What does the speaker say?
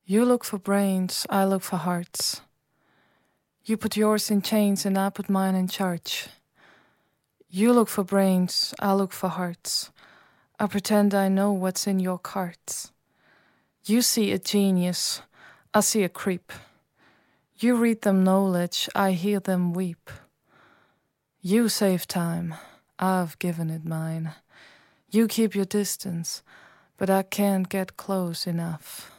You look for brains, I look for hearts. You put yours in chains and I put mine in charge. You look for brains, I look for hearts. I pretend I know what's in your cards. You see a genius, I see a creep. You read them knowledge, I hear them weep. You save time, I've given it mine. You keep your distance, but I can't get close enough.